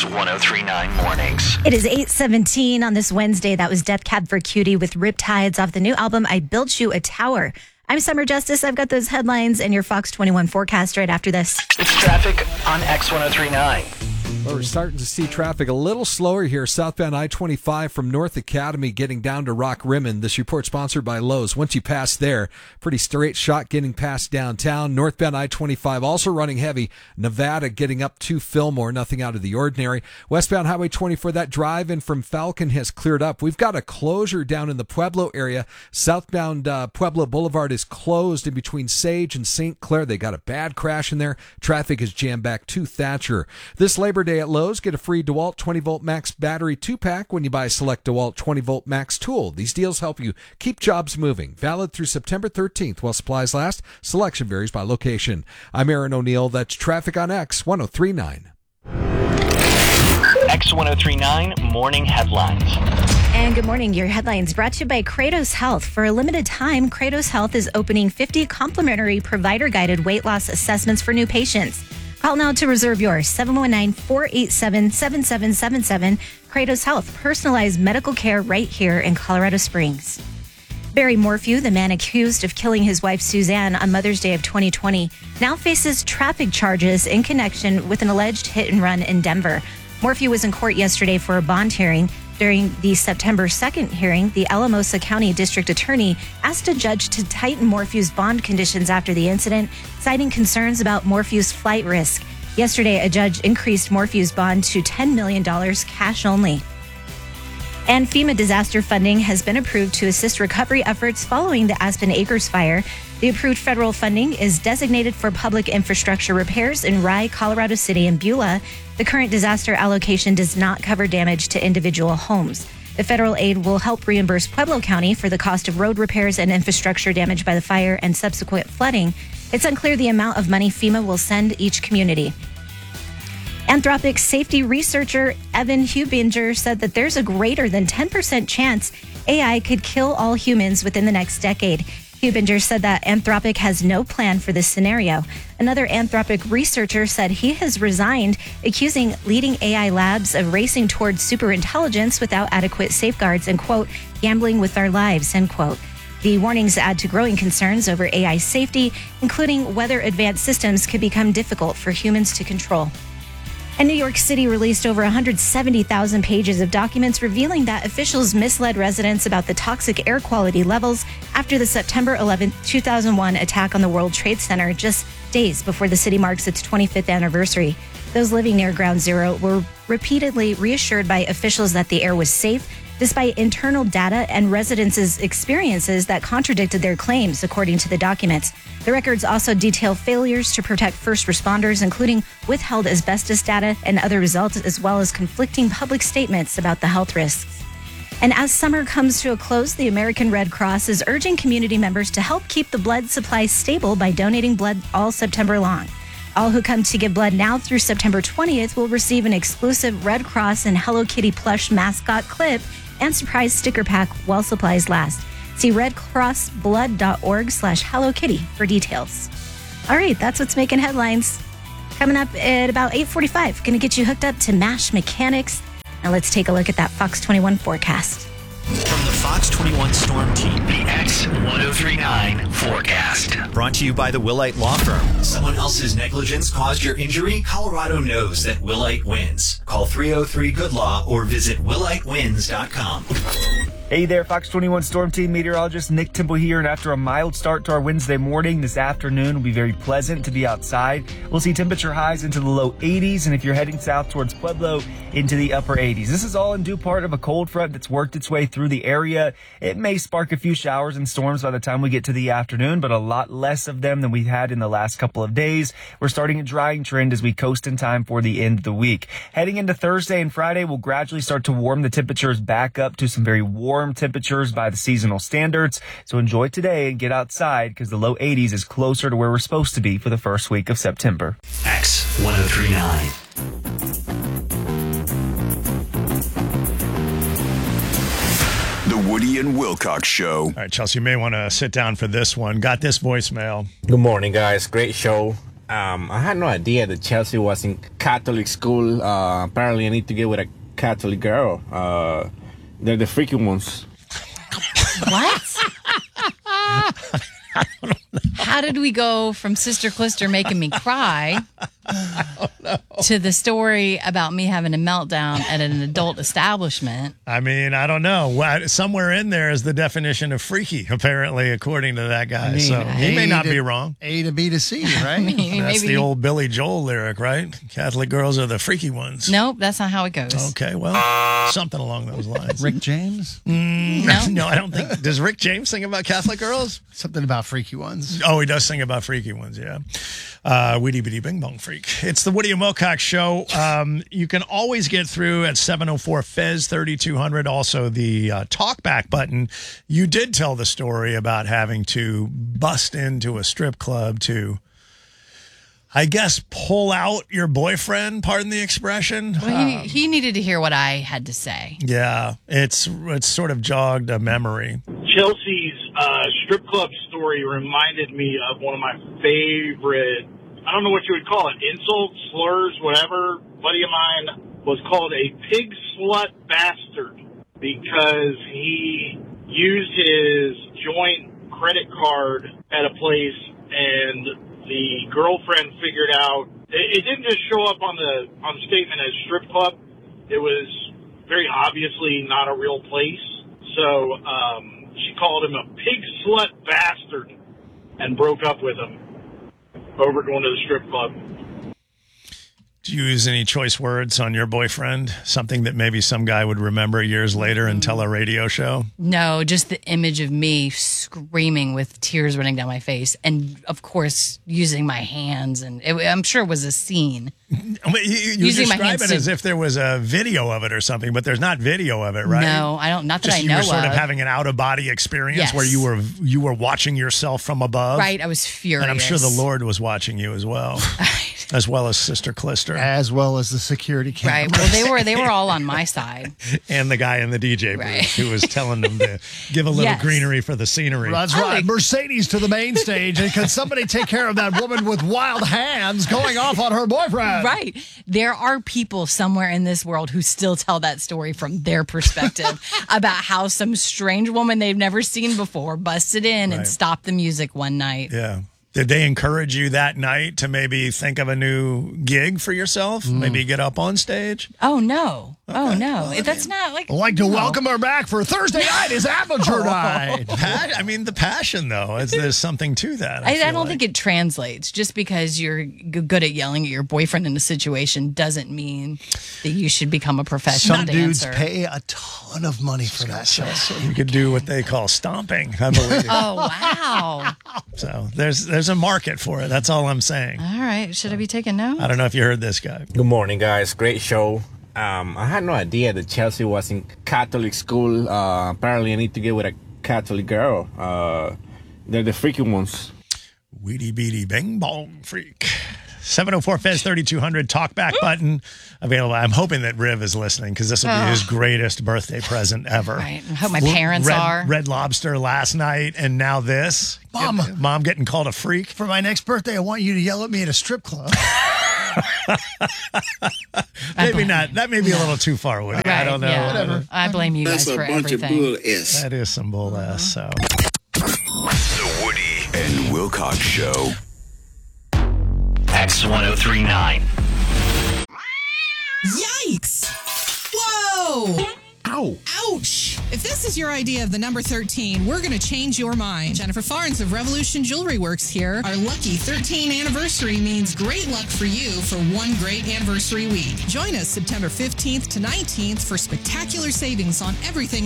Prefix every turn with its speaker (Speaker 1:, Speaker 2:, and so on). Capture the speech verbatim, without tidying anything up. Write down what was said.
Speaker 1: ten thirty-nine Mornings.
Speaker 2: It is eight seventeen on this Wednesday. That was Death Cab for Cutie with Riptides off the new album, I Built You a Tower. I'm Summer Justice. I've got those headlines and your Fox twenty-one forecast right after this.
Speaker 1: It's traffic on X ten thirty-nine.
Speaker 3: Well, we're starting to see traffic a little slower here. Southbound I twenty-five from North Academy getting down to Rock Rimmon. This report sponsored by Lowe's. Once you pass there, pretty straight shot getting past downtown. Northbound I twenty-five also running heavy. Nevada getting up to Fillmore. Nothing out of the ordinary. Westbound Highway twenty-four, that drive in from Falcon has cleared up. We've got a closure down in the Pueblo area. Southbound uh, Pueblo Boulevard is closed in between Sage and Saint Clair. They got a bad crash in there. Traffic is jammed back to Thatcher. This Labor Day at Lowe's, get a free DeWalt twenty volt max battery two pack when you buy a select DeWalt twenty volt max tool. These deals help you keep jobs moving. Valid through September thirteenth while supplies last. Selection varies by location. I'm Aaron O'Neill. That's traffic on X ten thirty-nine.
Speaker 1: X ten thirty-nine Morning Headlines.
Speaker 2: And good morning. Your headlines brought to you by Kratos Health. For a limited time, Kratos Health is opening fifty complimentary provider-guided weight loss assessments for new patients. Call now to reserve yours, seven one nine, four eight seven, seven seven seven seven. Kratos Health, personalized medical care right here in Colorado Springs. Barry Morphew, the man accused of killing his wife Suzanne on Mother's Day of twenty twenty, now faces traffic charges in connection with an alleged hit and run in Denver. Morphew was in court yesterday for a bond hearing. During the September second hearing, the Alamosa County District Attorney asked a judge to tighten Morphew's bond conditions after the incident, citing concerns about Morphew's flight risk. Yesterday, a judge increased Morphew's bond to ten million dollars cash only. And FEMA disaster funding has been approved to assist recovery efforts following the Aspen Acres fire. The approved federal funding is designated for public infrastructure repairs in Rye, Colorado City, and Beulah. The current disaster allocation does not cover damage to individual homes. The federal aid will help reimburse Pueblo County for the cost of road repairs and infrastructure damaged by the fire and subsequent flooding. It's unclear the amount of money FEMA will send each community. Anthropic safety researcher Evan Hubinger said that there's a greater than ten percent chance A I could kill all humans within the next decade. Hubinger said that Anthropic has no plan for this scenario. Another Anthropic researcher said he has resigned, accusing leading A I labs of racing towards superintelligence without adequate safeguards and, quote, gambling with our lives, end quote. The warnings add to growing concerns over A I safety, including whether advanced systems could become difficult for humans to control. And New York City released over one hundred seventy thousand pages of documents revealing that officials misled residents about the toxic air quality levels after the September eleventh, two thousand one attack on the World Trade Center just days before the city marks its twenty-fifth anniversary. Those living near Ground Zero were repeatedly reassured by officials that the air was safe, despite internal data and residents' experiences that contradicted their claims, according to the documents. The records also detail failures to protect first responders, including withheld asbestos data and other results, as well as conflicting public statements about the health risks. And as summer comes to a close, the American Red Cross is urging community members to help keep the blood supply stable by donating blood all September long. All who come to give blood now through September twentieth will receive an exclusive Red Cross and Hello Kitty plush mascot clip and surprise sticker pack while supplies last. See redcrossblood.org slash Hello Kitty for details. All right, that's what's making headlines. Coming up at about eight forty-five, going to get you hooked up to MASH Mechanics. Now let's take a look at that Fox twenty-one forecast.
Speaker 1: From the Fox twenty-one Storm Team, the X ten thirty-nine forecast.
Speaker 4: Brought to you by the Willite Law Firm. Someone else's negligence caused your injury? Colorado knows that Willite wins. Call three oh three good law or visit willite wins dot com.
Speaker 5: Hey there, Fox twenty-one Storm Team meteorologist Nick Temple here, and after a mild start to our Wednesday morning, this afternoon will be very pleasant to be outside. We'll see temperature highs into the low eighties, and if you're heading south towards Pueblo, into the upper eighties. This is all in due part of a cold front that's worked its way through the area. It may spark a few showers and storms by the time we get to the afternoon, but a lot less of them than we've had in the last couple of days. We're starting a drying trend as we coast in time for the end of the week. Heading into Thursday and Friday, we'll gradually start to warm the temperatures back up to some very warm Warm temperatures by the seasonal standards. So enjoy today and get outside because the low eighties is closer to where we're supposed to be for the first week of September.
Speaker 1: X ten thirty-nine.
Speaker 6: The Woody and Wilcox Show.
Speaker 7: All right, Chelsea, you may want to sit down for this one. Got this voicemail.
Speaker 8: Good morning, guys. Great show.
Speaker 7: Um, I had no idea that Chelsea was in Catholic school. Uh, apparently, I need to get with a Catholic girl. Uh, they're the freaky ones.
Speaker 8: What? How did we go from Sister Clister making me cry to the story about me having a meltdown at an adult establishment?
Speaker 9: I mean, I don't know. What- Somewhere in there is the definition of freaky, apparently, according to that guy.
Speaker 10: I mean,
Speaker 9: so he may
Speaker 10: A
Speaker 9: not
Speaker 10: to-
Speaker 9: be wrong.
Speaker 10: A to B to C, right?
Speaker 8: Maybe-
Speaker 9: That's
Speaker 8: maybe-
Speaker 9: the old Billy Joel lyric, right? Catholic girls are the freaky ones.
Speaker 8: Nope, that's not how it goes.
Speaker 9: Okay, well, something along those lines.
Speaker 10: Rick James?
Speaker 9: No, no, I don't think. Does Rick James sing about Catholic girls?
Speaker 10: Something about freaky ones.
Speaker 9: Oh, he does sing about freaky ones, yeah. Uh, Weedy Bitty Bing Bong Freak. It's the Woody and Wilcox Show. Um, you can always get through at seven oh four F E Z thirty-two hundred. Also, the uh, talkback button. You did tell the story about having to bust into a strip club to, I guess, pull out your boyfriend, pardon the expression.
Speaker 8: Well, he, he needed to hear what I had to say.
Speaker 9: Yeah, it's it's sort of jogged a memory.
Speaker 11: Chelsea's uh, strip club story reminded me of one of my favorite, I don't know what you would call it, insults, slurs, whatever. A buddy of mine was called a pig slut bastard because he used his joint credit card at a place and the girlfriend figured out, it, it didn't just show up on the on the statement as strip club. It was very obviously not a real place. So, um, she called him a pig slut bastard and broke up with him over going to the strip club.
Speaker 9: Do you use any choice words on your boyfriend? Something that maybe some guy would remember years later and tell a radio show?
Speaker 8: No, just the image of me screaming with tears running down my face, and of course using my hands, and it, I'm sure it was a scene.
Speaker 9: You, you
Speaker 8: Using my
Speaker 9: describe
Speaker 8: hands
Speaker 9: it
Speaker 8: to-
Speaker 9: as if there was a video of it or something, but there's not video of it, right?
Speaker 8: No, I don't. Not that
Speaker 9: Just
Speaker 8: I
Speaker 9: you
Speaker 8: know
Speaker 9: were sort of
Speaker 8: of.
Speaker 9: having an out of body experience
Speaker 8: Yes.
Speaker 9: where you were you were watching yourself from above.
Speaker 8: Right, I was furious.
Speaker 9: And I'm sure the Lord was watching you as well, as well as Sister Clister,
Speaker 10: As well as the security camera.
Speaker 8: Right. Well, they were they were all on my side.
Speaker 9: and the guy in the D J booth
Speaker 8: Right.
Speaker 9: who was telling them to give a little
Speaker 8: Yes.
Speaker 9: greenery for the scenery.
Speaker 10: That's
Speaker 8: I
Speaker 10: right.
Speaker 8: like-
Speaker 10: Mercedes to the main stage. And can somebody take care of that woman with wild hands going off on her boyfriend?
Speaker 8: Right. There are people somewhere in this world who still tell that story from their perspective about how some strange woman they've never seen before busted in
Speaker 9: Right.
Speaker 8: and stopped the music one night.
Speaker 9: Yeah. Did they encourage you that night to maybe think of a new gig for yourself? Maybe get up on stage?
Speaker 8: Oh, no. Oh, no. That's not like.
Speaker 10: I'd like to
Speaker 8: no.
Speaker 10: welcome her back for Thursday night is amateur night.
Speaker 9: Pa- I mean, the passion, though, is there's something to that.
Speaker 8: I, I
Speaker 9: feel
Speaker 8: don't
Speaker 9: like.
Speaker 8: think it translates. Just because you're g- good at yelling at your boyfriend in a situation doesn't mean that you should become a professional
Speaker 10: Some dudes
Speaker 8: dancer.
Speaker 10: pay a ton of money for that shit.
Speaker 9: You could do what they call stomping, I believe.
Speaker 8: Oh, wow.
Speaker 9: So there's there's a market for it. That's all I'm saying.
Speaker 8: All right. Should I be taking notes?
Speaker 9: I don't know if you heard this guy.
Speaker 7: Good morning, guys. Great show. Um, I had no idea that Chelsea was in Catholic school. Uh, apparently, I need to get with a Catholic girl. Uh, they're the freaky ones.
Speaker 9: Weedy beady bang bong freak. seven oh four F E Z thirty-two hundred talkback button available. I'm hoping that Riv is listening because this will be his greatest birthday present ever.
Speaker 8: Right. I hope my parents
Speaker 9: Red,
Speaker 8: are.
Speaker 9: Red Lobster last night and now this.
Speaker 10: Mom.
Speaker 9: Get- Mom getting called a freak.
Speaker 10: For my next birthday, I want you to yell at me at a strip club.
Speaker 9: Maybe not. That may be a little too far away. I
Speaker 8: Right,
Speaker 9: don't know.
Speaker 8: yeah.
Speaker 9: Whatever.
Speaker 8: I blame you guys for everything.
Speaker 9: That is some bull ass. So.
Speaker 6: The Woody and Wilcox Show.
Speaker 1: X ten thirty-nine.
Speaker 12: Yikes! Whoa!
Speaker 10: Ow.
Speaker 12: Ouch! If this is your idea of the number thirteen, we're going to change your mind. Jennifer Farnes of Revolution Jewelry Works here. Our lucky thirteen anniversary means great luck for you for one great anniversary week. Join us September fifteenth to nineteenth for spectacular savings on everything